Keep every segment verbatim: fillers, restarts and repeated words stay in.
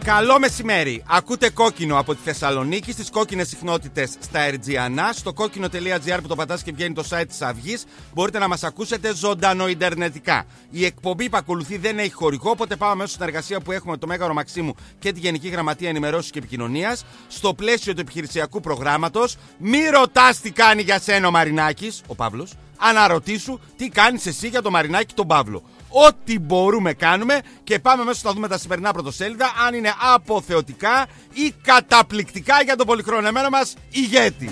Καλό μεσημέρι. Ακούτε Κόκκινο από τη Θεσσαλονίκη στις κόκκινες συχνότητες στα Ερτζιανά. Στο κόκκινο τελεία τζι άρ που το πατάς και βγαίνει το site της Αυγής, μπορείτε να μας ακούσετε ζωντανοιντερνετικά. Η εκπομπή που ακολουθεί δεν έχει χορηγό, οπότε πάμε μέσω στην εργασία που έχουμε με το Μέγαρο Μαξίμου και τη Γενική Γραμματεία Ενημερώσεως και Επικοινωνίας. Στο πλαίσιο του επιχειρησιακού προγράμματος, μη ρωτάς τι κάνει για σένα ο Μαρινάκης, ο Παύλος. Αναρωτήσου τι κάνεις εσύ για το Μαρινάκη τον Παύλο. Ό,τι μπορούμε κάνουμε και πάμε μέσα να δούμε τα σημερινά πρωτοσέλιδα αν είναι αποθεωτικά ή καταπληκτικά για τον πολυχρονεμένο μας ηγέτη.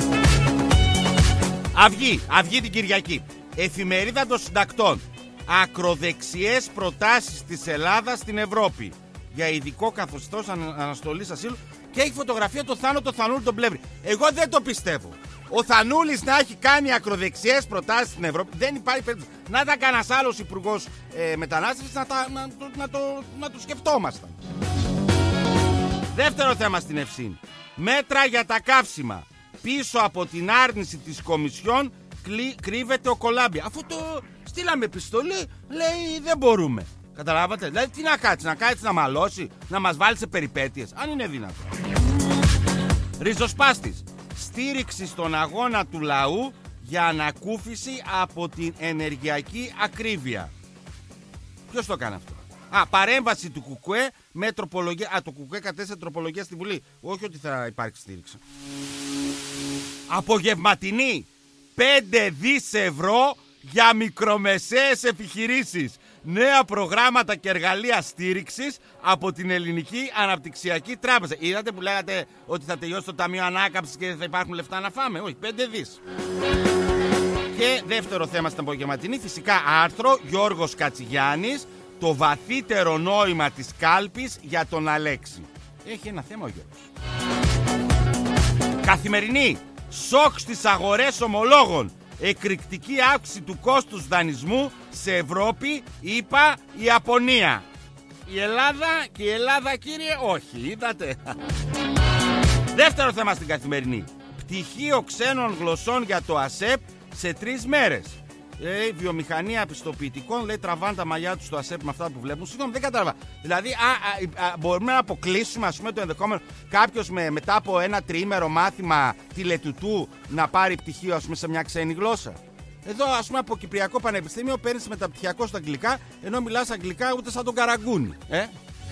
Αυγή, Αυγή την Κυριακή. Εφημερίδα των συντακτών. Ακροδεξιές προτάσεις της Ελλάδας στην Ευρώπη για ειδικό καθεστώς αναστολής ασύλου και έχει φωτογραφία το Θάνο το Θανούλη τον Πλεύρη. Εγώ δεν το πιστεύω. Ο Θανούλης να έχει κάνει ακροδεξιές προτάσεις στην Ευρώπη, δεν υπάρχει περίπτωση. Να ήταν κανένας άλλος υπουργός ε, μετανάστευσης να, τα, να, το, να, το, να το σκεφτόμασταν. Δεύτερο θέμα στην Ευσύνη. Μέτρα για τα καύσιμα. Πίσω από την άρνηση της Κομισιόν κλει, κρύβεται ο Κολάμπια. Αφού το στείλαμε επιστολή, λέει δεν μπορούμε. Καταλάβατε, δηλαδή τι να κάτσει, να κάτσει να μαλώσει, να μας βάλει σε περιπέτειες, αν είναι δυνατό. Ριζοσπάστης. Στήριξη στον αγώνα του λαού για ανακούφιση από την ενεργειακή ακρίβεια. Ποιος το κάνει αυτό? Α, παρέμβαση του Κουκουέ με τροπολογία. Α, το Κουκουέ κατέθεσε τροπολογία στη Βουλή. Όχι ότι θα υπάρξει στήριξη. Απογευματινή. πέντε δισεκατομμύρια ευρώ για μικρομεσαίες επιχειρήσεις. Νέα προγράμματα και εργαλεία στήριξης από την Ελληνική Αναπτυξιακή Τράπεζα. Είδατε που λέγατε ότι θα τελειώσει το Ταμείο Ανάκαμψης και θα υπάρχουν λεφτά να φάμε? Όχι, πέντε δις. Και δεύτερο θέμα στην απογευματινή, φυσικά άρθρο Γιώργος Κατσιγιάννης, το βαθύτερο νόημα της κάλπης για τον Αλέξη. Έχει ένα θέμα ο Γιώργος. Καθημερινή. Σοκ στις αγορές ομολόγων. Εκρηκτική αύξηση του κόστους δανεισμού σε Ευρώπη, ΗΠΑ, Ιαπωνία. Η Ελλάδα και η Ελλάδα, κύριε, όχι, είδατε. Δεύτερο θέμα στην Καθημερινή. Πτυχίο ξένων γλωσσών για το ΑΣΕΠ σε τρεις μέρες. Ε, βιομηχανία πιστοποιητικών, λέει, τραβάνε τα μαλλιά τους στο ΑΣΕΠ με αυτά που βλέπουν. Συγγνώμη, δεν κατάλαβα. Δηλαδή, α, α, α, μπορούμε να αποκλείσουμε, ας πούμε, το ενδεχόμενο κάποιος με, μετά από ένα τριήμερο μάθημα τηλετουτού να πάρει πτυχίο, ας πούμε, σε μια ξένη γλώσσα. Εδώ, ας πούμε, από Κυπριακό Πανεπιστήμιο παίρνεις μεταπτυχιακό στα αγγλικά, ενώ μιλάς αγγλικά ούτε σαν τον Καραγκούνι. Ε?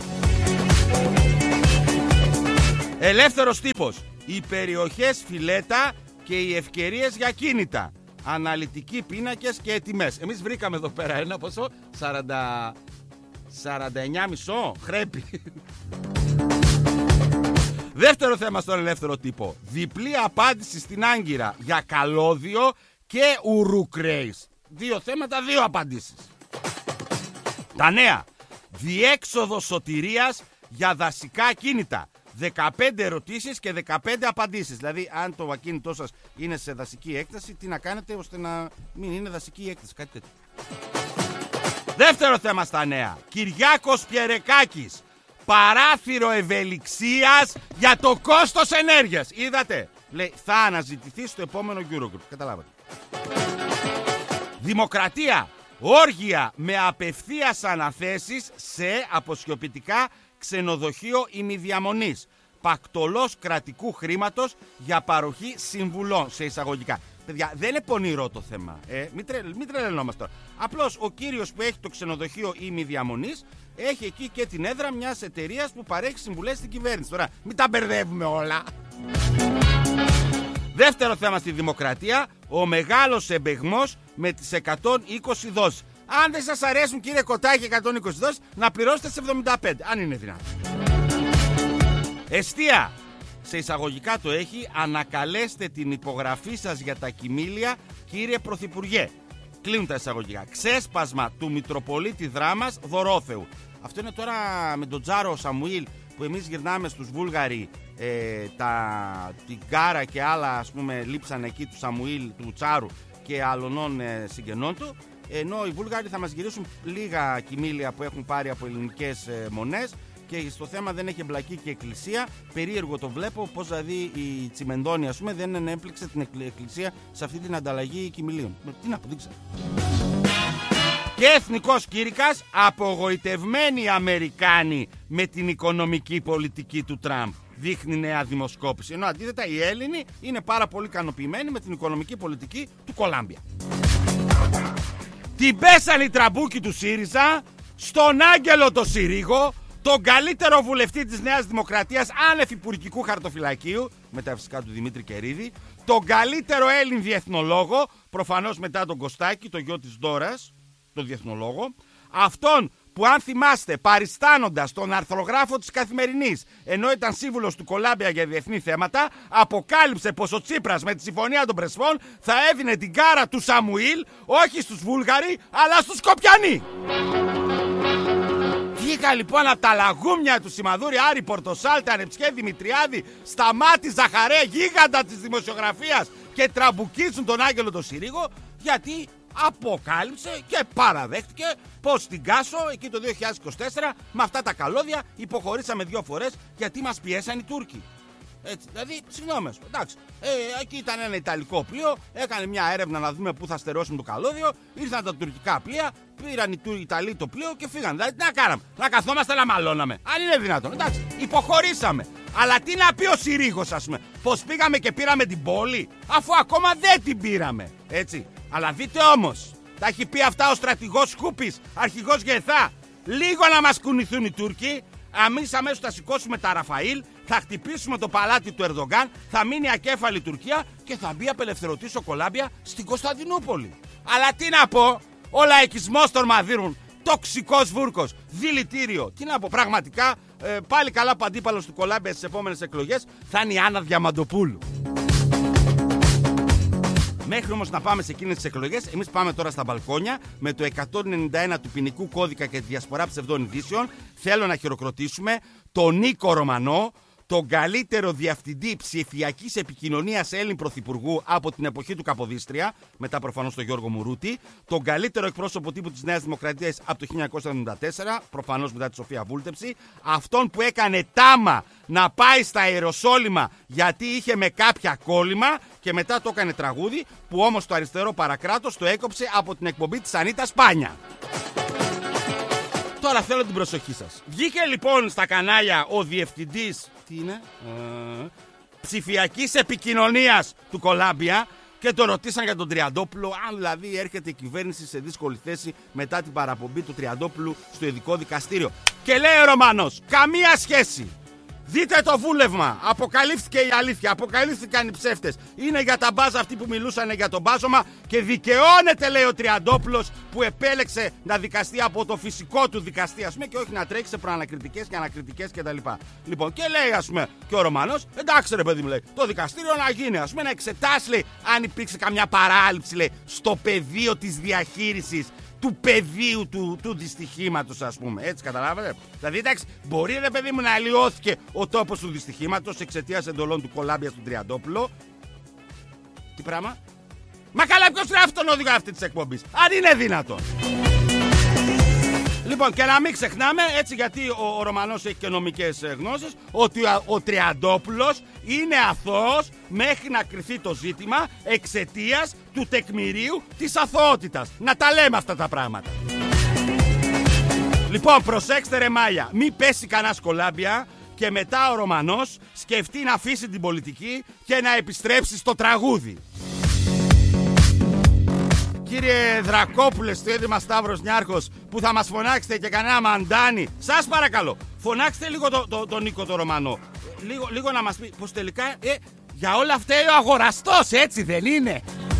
Ελεύθερος τύπος. Οι περιοχές φιλέτα και οι ευκαιρίες για κίνητα. Αναλυτικοί πίνακες και τιμές. Εμείς βρήκαμε εδώ πέρα ένα ποσό σαράντα, σαράντα εννιά μισό χρέπι. Δεύτερο θέμα στον ελεύθερο τύπο. Διπλή απάντηση στην Άγκυρα για καλώδιο και ουρουκρέις. Δύο θέματα, δύο απαντήσεις. Τα νέα. Διέξοδο σωτηρίας για δασικά κίνητα. δεκαπέντε ερωτήσεις και δεκαπέντε απαντήσεις. Δηλαδή, αν το ακίνητό σας είναι σε δασική έκταση, τι να κάνετε ώστε να μην είναι δασική έκταση. Κάτι τέτοιο. Δεύτερο θέμα στα νέα. Κυριάκος Πιερεκάκης. Παράθυρο ευελιξίας για το κόστος ενέργειας. Είδατε. Λέει, θα αναζητηθεί στο επόμενο Eurogroup. Καταλάβατε. Δημοκρατία. Όργια με απευθείας αναθέσεις σε αποσιοποιητικά ξενοδοχείο ημιδιαμονής. Πακτολός κρατικού χρήματος για παροχή συμβουλών σε εισαγωγικά. Παιδιά, δεν είναι πονηρό το θέμα. Ε, μην, τρε, μην τρελαινόμαστε τώρα. Απλώς ο κύριος που έχει το ξενοδοχείο ημιδιαμονής έχει εκεί και την έδρα μιας εταιρείας που παρέχει συμβουλές στην κυβέρνηση. Τώρα, μην τα μπερδεύουμε όλα. Δεύτερο θέμα στη Δημοκρατία. Ο μεγάλος εμπεγμός με τις εκατόν είκοσι δόσεις. Αν δεν σας αρέσουν, κύριε Κοτάκη, εκατόν είκοσι δόσεις, να πληρώσετε σε εβδομήντα πέντε, αν είναι δυνατό. Εστία. Σε εισαγωγικά το έχει. Ανακαλέστε την υπογραφή σας για τα κοιμήλια, κύριε Πρωθυπουργέ. Κλείνουν τα εισαγωγικά. Ξέσπασμα του Μητροπολίτη Δράμας Δωρόθεου. Αυτό είναι τώρα με τον Τζάρο Σαμουήλ που εμείς γυρνάμε στους Βούλγαροι. Ε, τα, την Κάρα και άλλα, ας πούμε, λείψαν εκεί του Σαμουήλ, του Τσάρου και άλλων ε, συγγενών του. Ενώ οι Βούλγαροι θα μας γυρίσουν λίγα κοιμήλια που έχουν πάρει από ελληνικές ε, μονές και στο θέμα δεν έχει εμπλακεί και η εκκλησία. Περίεργο το βλέπω, πως δηλαδή η Τσιμεντώνη, ας πούμε, δεν ενέπληξε την εκκλησία σε αυτή την ανταλλαγή κοιμηλίων. Τι να πω, δεν ξέρω. Και εθνικός κήρυκας, απογοητευμένοι οι Αμερικάνοι με την οικονομική πολιτική του Τραμπ. Δείχνει νέα δημοσκόπηση. Ενώ αντίθετα οι Έλληνοι είναι πάρα πολύ ικανοποιημένοι με την οικονομική πολιτική του Κολάμπια. Την πέσανε οι τραμπούκοι του ΣΥΡΙΖΑ στον Άγγελο το Συρίγο, τον καλύτερο βουλευτή της Νέας Δημοκρατίας άνευ υπουργικού χαρτοφυλακίου, μετά φυσικά του Δημήτρη Κερίδη, τον καλύτερο Έλλην διεθνολόγο, προφανώς μετά τον Κωστάκη, το γιο της Δώρας, τον διεθνολόγο, αυτόν που, αν θυμάστε, παριστάνοντας τον αρθρογράφο της Καθημερινής, ενώ ήταν σύμβουλος του Κολάμπια για διεθνή θέματα, αποκάλυψε πως ο Τσίπρας με τη Συμφωνία των Πρεσπών θα έδινε την κάρα του Σαμουήλ όχι στους Βούλγαροι, αλλά στους Σκοπιανοί. Βγήκα λοιπόν από τα λαγούμια του Σιμαδούρη, Άρη Πορτοσάλτη, Ανεψιέ Δημητριάδη, Σταμάτη Ζαχαρέ, γίγαντα της δημοσιογραφίας, και τραμπουκίζουν τον Άγγελο τον Συρίγο, γιατί αποκάλυψε και παραδέχτηκε πως στην Κάσο εκεί το δύο χιλιάδες είκοσι τέσσερα με αυτά τα καλώδια υποχωρήσαμε δύο φορές γιατί μας πιέσαν οι Τούρκοι. Έτσι, δηλαδή, συγγνώμη, εντάξει. Ε, εκεί ήταν ένα Ιταλικό πλοίο, έκανε μια έρευνα να δούμε πού θα στερεώσουν το καλώδιο. Ήρθαν τα τουρκικά πλοία, πήραν οι Ιταλοί το πλοίο και φύγαν. Δηλαδή, τι να κάναμε, να καθόμαστε να μαλώναμε. Αν είναι δυνατόν, εντάξει, υποχωρήσαμε. Αλλά τι να πει ο Συρίγος, ας πούμε, πως πήγαμε και πήραμε την πόλη, αφού ακόμα δεν την πήραμε. Έτσι. Αλλά δείτε όμως, τα έχει πει αυτά ο στρατηγός Σκούπης, αρχηγός Γεθά. Λίγο να μας κουνηθούν οι Τούρκοι. Εμείς αμέσως θα σηκώσουμε τα Ραφαήλ, θα χτυπήσουμε το παλάτι του Ερντογκάν, θα μείνει ακέφαλη Τουρκία και θα μπει απελευθερωτής ο Κολάμπια στην Κωνσταντινούπολη. Αλλά τι να πω, ο λαϊκισμός των μαδείρων, τοξικός βούρκος, δηλητήριο. Τι να πω, πραγματικά ε, πάλι καλά που αντίπαλος του Κολάμπια στις επόμενες εκλογές θα είναι η Άννα Διαμαντοπούλου. Μέχρι όμως να πάμε σε εκείνες τις εκλογές, εμείς πάμε τώρα στα μπαλκόνια με το εκατόν ενενήντα ένα του ποινικού κώδικα και τη διασπορά ψευδών ειδήσεων. Θέλω να χειροκροτήσουμε τον Νίκο Ρωμανό, τον καλύτερο διευθυντή ψηφιακής επικοινωνίας Έλλην Πρωθυπουργού από την εποχή του Καποδίστρια, μετά προφανώς τον Γιώργο Μουρούτη, τον καλύτερο εκπρόσωπο τύπου της Νέας Δημοκρατίας από το χίλια εννιακόσια εβδομήντα τέσσερα, προφανώς μετά τη Σοφία Βούλτεψη, αυτόν που έκανε τάμα να πάει στα Ιεροσόλυμα γιατί είχε με κάποια κόλλημα και μετά το έκανε τραγούδι, που όμως το αριστερό παρακράτος το έκοψε από την εκπομπή της Ανίτας Πάνια. Τώρα θέλω την προσοχή σας. Βγήκε λοιπόν στα κανάλια ο διευθυντής τι είναι, ε, ψηφιακής επικοινωνίας του Κολάμπια και το ρωτήσαν για τον Τριαντόπουλο, αν δηλαδή έρχεται η κυβέρνηση σε δύσκολη θέση μετά την παραπομπή του Τριαντόπουλου στο ειδικό δικαστήριο. Και λέει ο Ρωμανός, καμία σχέση. Δείτε το βούλευμα. Αποκαλύφθηκε η αλήθεια. Αποκαλύφθηκαν οι ψεύτες. Είναι για τα μπάζα αυτοί που μιλούσαν για το μπάζωμα και δικαιώνεται, λέει ο Τριαντόπουλος, που επέλεξε να δικαστεί από το φυσικό του δικαστή, ας πούμε, και όχι να τρέξει σε προανακριτικές και ανακριτικές κτλ. Λοιπόν, και λέει, ας πούμε, και ο Ρωμανός, εντάξει ρε παιδί μου, λέει, το δικαστήριο να γίνει, ας πούμε, να εξετάσει, λέει, αν υπήρξε καμιά παράληψη, λέει, στο πεδίο της διαχείρισης του πεδίου του, του δυστυχήματος, ας πούμε. Έτσι, καταλάβατε. Δηλαδή, εντάξει, μπορεί, ρε παιδί μου, να αλλοιώθηκε ο τόπος του δυστυχήματος εξαιτίας εντολών του Κολάμπια στον Τριαντόπουλο. Τι πράγμα? Μα καλά, ποιος γράφει τον οδηγό αυτή της εκπομπής, αν είναι δυνατόν? Λοιπόν, και να μην ξεχνάμε, έτσι, γιατί ο, ο Ρωμανός έχει και νομικές γνώσεις, ότι ο, ο Τριαντόπουλος είναι αθώος μέχρι να κρυθεί το ζήτημα εξαιτίας του τεκμηρίου της αθωότητας. Να τα λέμε αυτά τα πράγματα. Λοιπόν, προσέξτε ρε Μάγια, μην πέσει κανένα Κολάμπια και μετά ο Ρωμανός σκεφτεί να αφήσει την πολιτική και να επιστρέψει στο τραγούδι. Κύριε Δρακόπουλε, στο Ίδρυμα Σταύρος Νιάρχος, που θα μας φωνάξετε και κανένα μαντάνι, σας παρακαλώ, φωνάξτε λίγο τον το, το Νίκο το Ρωμανό. Λίγο, λίγο να μας πει πως τελικά ε, για όλα αυτά είναι ο αγοραστός, έτσι δεν είναι?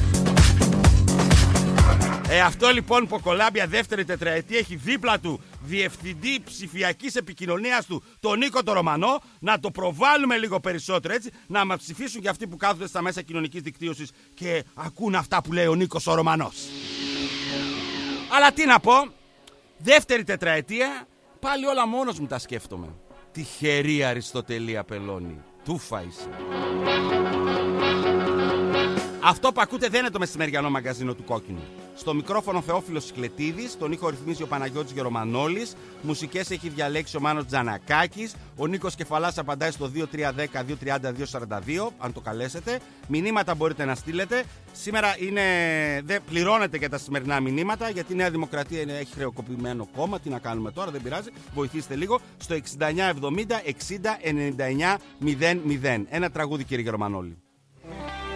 Ε, αυτό λοιπόν που ο Κολάμπια δεύτερη τετραετία έχει δίπλα του διευθυντή ψηφιακής επικοινωνίας του, τον Νίκο το Ρωμανό, να το προβάλλουμε λίγο περισσότερο, έτσι, να μας ψηφίσουν και αυτοί που κάθονται στα μέσα κοινωνικής δικτύωσης και ακούν αυτά που λέει ο Νίκος ο Ρωμανός. Αλλά τι να πω, δεύτερη τετραετία, πάλι όλα μόνος μου τα σκέφτομαι. Τυχερή Αριστοτελή Απελώνη, τούφα είσαι. Αυτό που ακούτε δεν είναι το μεσημεριανό μαγκαζίνο του Κόκκινου. Στο μικρόφωνο Θεόφιλος Σκλετίδης, τον ήχο ρυθμίζει ο Παναγιώτης Γερομανόλης, μουσικές έχει διαλέξει ο Μάνος Τζανακάκης, ο Νίκος Κεφαλάς απαντάει στο δύο τρία ένα μηδέν δύο τρία μηδέν δύο σαράντα δύο, αν το καλέσετε. Μηνύματα μπορείτε να στείλετε. Σήμερα είναι... δεν πληρώνετε για τα σημερινά μηνύματα, γιατί η Νέα Δημοκρατία είναι... έχει χρεοκοπημένο κόμμα. Τι να κάνουμε τώρα, δεν πειράζει. Βοηθήστε λίγο στο εξήντα εννιά εβδομήντα εξήντα ενενήντα εννιά μηδέν μηδέν. Ένα τραγούδι, κύριε Γερομανόλη.